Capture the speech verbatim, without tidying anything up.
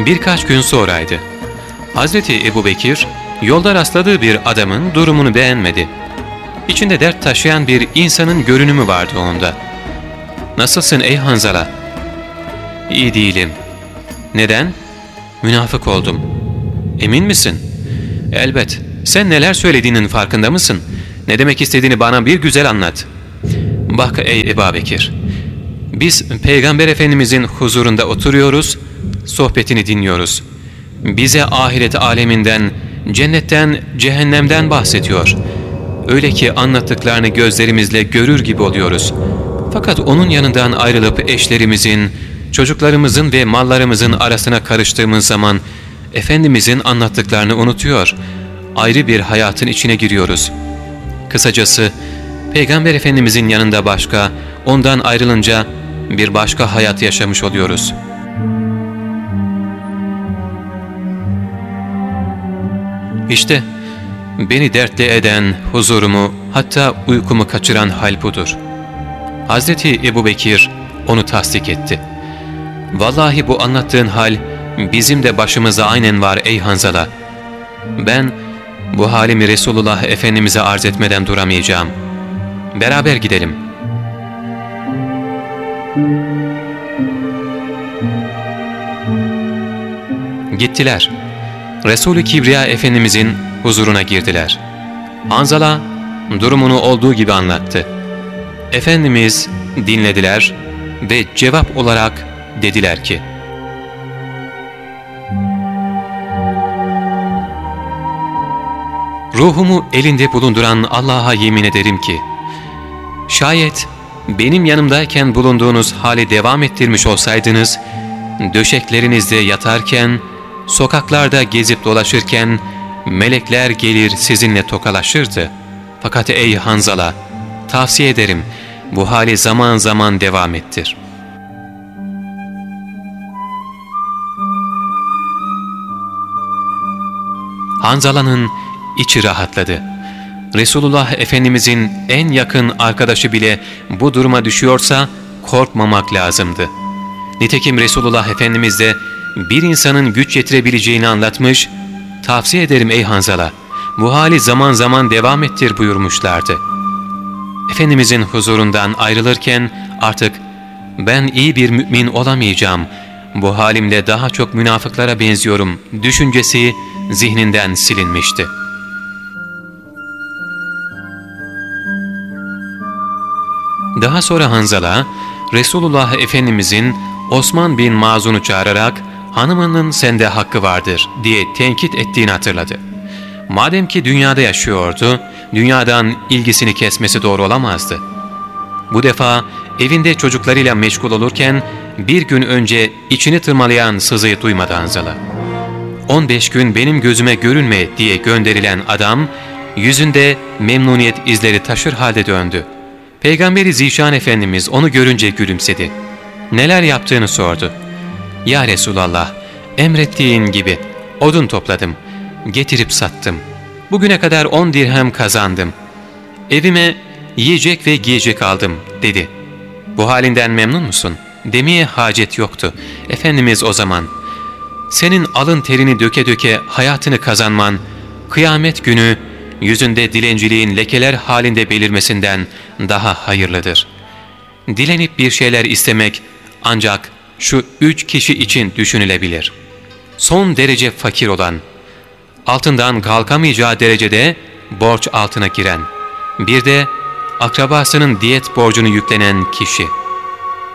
Birkaç gün sonraydı. Hazreti Ebubekir, yolda rastladığı bir adamın durumunu beğenmedi. İçinde dert taşıyan bir insanın görünümü vardı onda. ''Nasılsın ey Hanzala?'' ''İyi değilim.'' ''Neden?'' ''Münafık oldum.'' ''Emin misin?'' ''Elbet. Sen neler söylediğinin farkında mısın? Ne demek istediğini bana bir güzel anlat.'' ''Bak ey Ebubekir, biz Peygamber Efendimizin huzurunda oturuyoruz, sohbetini dinliyoruz. Bize ahiret aleminden, cennetten, cehennemden bahsediyor. Öyle ki anlattıklarını gözlerimizle görür gibi oluyoruz. Fakat onun yanından ayrılıp eşlerimizin, çocuklarımızın ve mallarımızın arasına karıştığımız zaman Efendimizin anlattıklarını unutuyor, ayrı bir hayatın içine giriyoruz. Kısacası Peygamber Efendimizin yanında başka, ondan ayrılınca bir başka hayat yaşamış oluyoruz. İşte beni dertli eden, huzurumu, hatta uykumu kaçıran hal budur. Hazreti Ebubekir onu tasdik etti. ''Vallahi bu anlattığın hal bizim de başımıza aynen var ey Hanzala. Ben bu halimi Resulullah Efendimiz'e arz etmeden duramayacağım. Beraber gidelim.'' Gittiler. Resul-i Kibriya Efendimizin huzuruna girdiler. Hanzala durumunu olduğu gibi anlattı. Efendimiz dinlediler ve cevap olarak dediler ki: ''Ruhumu elinde bulunduran Allah'a yemin ederim ki, şayet benim yanımdayken bulunduğunuz hali devam ettirmiş olsaydınız, döşeklerinizde yatarken, sokaklarda gezip dolaşırken melekler gelir sizinle tokalaşırdı. Fakat ey Hanzala, tavsiye ederim bu hali zaman zaman devam ettir.'' Hanzala'nın içi rahatladı. Resulullah Efendimizin en yakın arkadaşı bile bu duruma düşüyorsa korkmamak lazımdı. Nitekim Resulullah Efendimiz de bir insanın güç yetirebileceğini anlatmış, ''Tavsiye ederim ey Hanzala, bu hali zaman zaman devam ettir.'' buyurmuşlardı. Efendimizin huzurundan ayrılırken artık ''Ben iyi bir mümin olamayacağım, bu halimle daha çok münafıklara benziyorum.'' düşüncesi zihninden silinmişti. Daha sonra Hanzala, Resulullah Efendimizin Osman bin Mazun'u çağırarak hanımının sende hakkı vardır diye tenkit ettiğini hatırladı. Madem ki dünyada yaşıyordu, dünyadan ilgisini kesmesi doğru olamazdı. Bu defa evinde çocuklarıyla meşgul olurken bir gün önce içini tırmalayan sızıyı duymadı Hanzala. on beş gün benim gözüme görünme diye gönderilen adam yüzünde memnuniyet izleri taşır halde döndü. Peygamberi Zişan Efendimiz onu görünce gülümsedi. Neler yaptığını sordu. ''Ya Resulallah, emrettiğin gibi odun topladım, getirip sattım. Bugüne kadar on dirhem kazandım. Evime yiyecek ve giyecek aldım.'' dedi. ''Bu halinden memnun musun?'' demeye hacet yoktu. Efendimiz o zaman, ''Senin alın terini döke döke hayatını kazanman, kıyamet günü yüzünde dilenciliğin lekeler halinde belirmesinden daha hayırlıdır. Dilenip bir şeyler istemek ancak şu üç kişi için düşünülebilir. Son derece fakir olan, altından kalkamayacağı derecede borç altına giren, bir de akrabasının diyet borcunu yüklenen kişi.''